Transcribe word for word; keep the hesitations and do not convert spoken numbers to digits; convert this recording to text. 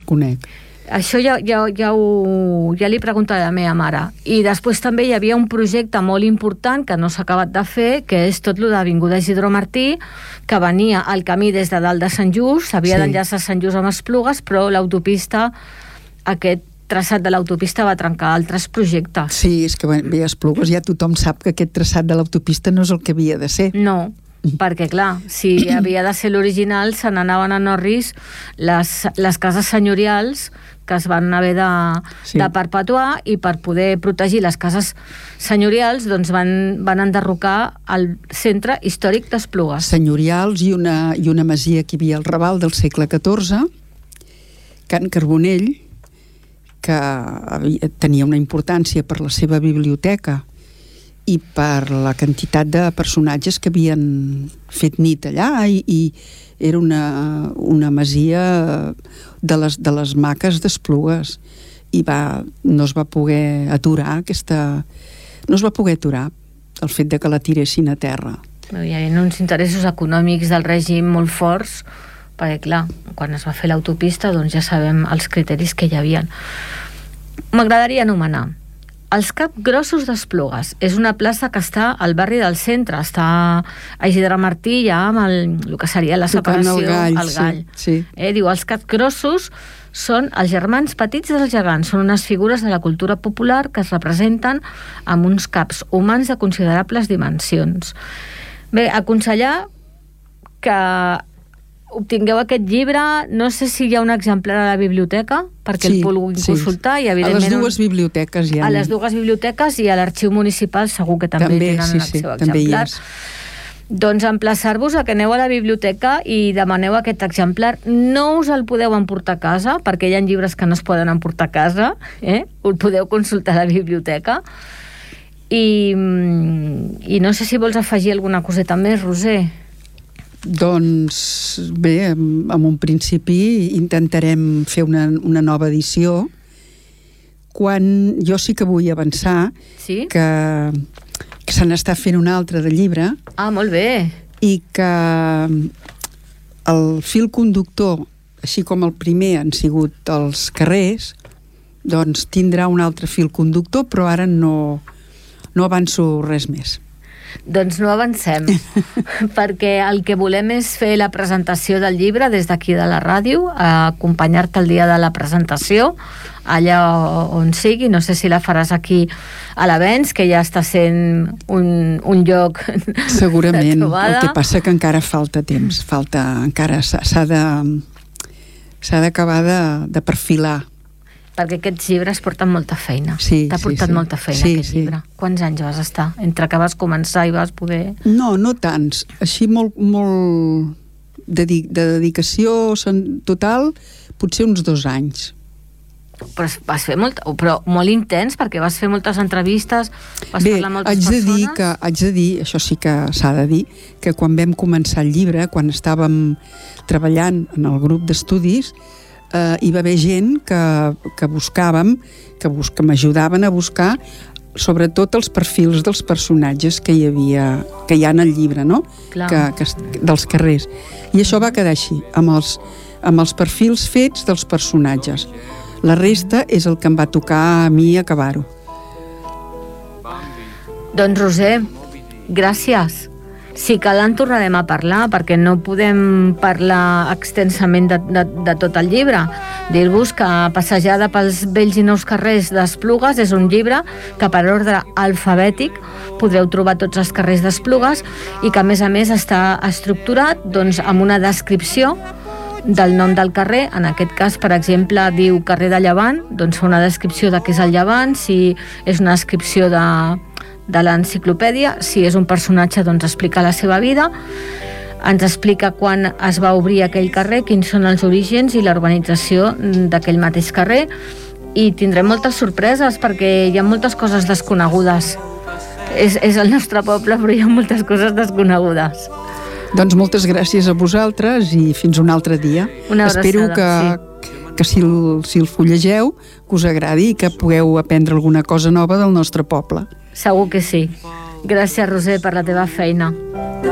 desconec. Això ja, ja, ja, ho, ja li preguntaré a la meva mare. I després també hi havia un projecte molt important que no s'ha acabat de fer, que és tot lo d'Avinguda Isidro Martí, que venia al camí des de dalt de Sant Just, s'havia sí. d'enllaçar Sant Just amb Esplugues, però l'autopista, aquest traçat de l'autopista va trencar altres projectes. Sí, és que bé, a Esplugues ja tothom sap que aquest traçat de l'autopista no és el que havia de ser. No, perquè clar, si havia de ser l'original se n'anaven a Norris les, les cases senyorials que es van haver de, sí. de perpetuar, i per poder protegir les cases senyorials doncs van, van enderrocar el centre històric d'Esplugues. Senyorials i una, i una masia que hi havia al Raval del segle catorze, Can Carbonell, que havia, tenia una importància per la seva biblioteca i per la quantitat de personatges que havien fet nit allà, i, i era una, una masia de les, de les maques d'Esplugues, i va, no es va poder aturar aquesta, no es va poder aturar el fet de que la tiressin a terra. Hi havia uns interessos econòmics del règim molt forts, perquè clar, quan es va fer l'autopista doncs ja sabem els criteris que hi havia. M'agradaria anomenar els Capgrossos d'Esplugues. És una plaça que està al barri del centre, està a Isidre Martí, ja amb el, el que seria la separació, el gall. El gall. Sí, sí. Eh, diu, els Capgrossos són els germans petits dels gegants, són unes figures de la cultura popular que es representen amb uns caps humans de considerables dimensions. Bé, aconsellar que obtingueu aquest llibre, no sé si hi ha un exemplar a la biblioteca perquè sí, el puguin sí. consultar, i evidentment a les dues biblioteques hi ha. A les dues biblioteques i a l'arxiu municipal segur que també, també tenen sí, el seu sí, exemplar. Doncs emplaçar-vos a que aneu a la biblioteca i demaneu aquest exemplar. No us el podeu emportar a casa, perquè hi ha llibres que no es poden emportar a casa, eh? Ho podeu consultar a la biblioteca. I, i no sé si vols afegir alguna coseta més, Roser. Doncs bé, en un principi intentarem fer una, una nova edició, quan jo sí que vull avançar sí? que, que se n'està fent una altra de llibre. Ah, molt bé. I que el fil conductor, així com el primer han sigut els carrers, doncs tindrà un altre fil conductor, però ara no, no avanço res més. Doncs no avancem, perquè el que volem és fer la presentació del llibre des d'aquí de la ràdio, acompanyar-te el dia de la presentació, allà on sigui. No sé si la faràs aquí a l'Avenç, que ja està sent un, un lloc segurament, de trobada. El que passa que encara falta temps, falta, encara s'ha de s'ha d'acabar de, de perfilar. Perquè aquests llibres porten molta feina. Sí, T'ha portat sí, sí. molta feina, sí, aquest sí. llibre. Quants anys vas estar? Entre que vas començar i vas poder... No, no tants. Així molt, molt de, de dedicació total, potser uns dos anys. Però vas fer molt, però molt intens, perquè vas fer moltes entrevistes, vas Bé, parlar amb moltes haig de persones... dir que, haig de dir, això sí que s'ha de dir, que quan vam començar el llibre, quan estàvem treballant en el grup d'estudis, Uh, hi va haver gent que, que buscàvem, que, bus, que m'ajudaven a buscar sobretot els perfils dels personatges que hi havia, que hi ha en el llibre, no? Que, que, dels carrers. I això va quedar així, amb els, amb els perfils fets dels personatges. La resta és el que em va tocar a mi acabar-ho. Doncs Roser, gràcies. Si cal en tornarem a parlar, perquè no podem parlar extensament de, de, de tot el llibre. Dir-vos que Passejada pels vells i nous carrers d'Esplugues és un llibre que per ordre alfabètic podreu trobar tots els carrers d'Esplugues, i que a més a més està estructurat doncs, amb una descripció del nom del carrer. En aquest cas, per exemple, diu carrer de Llevant, doncs fa una descripció de què és el Llevant, si és una descripció de... de l'enciclopèdia, si és un personatge doncs explica la seva vida, ens explica quan es va obrir aquell carrer, quins són els orígens i la urbanització d'aquell mateix carrer, i tindrem moltes sorpreses perquè hi ha moltes coses desconegudes. És, és el nostre poble, però hi ha moltes coses desconegudes. Doncs moltes gràcies a vosaltres i fins un altre dia. Una abraçada, espero que, sí. que si el, si el fullegeu que us agradi i que pugueu aprendre alguna cosa nova del nostre poble. Segur que sí. Gràcies, Roser, per la teva feina.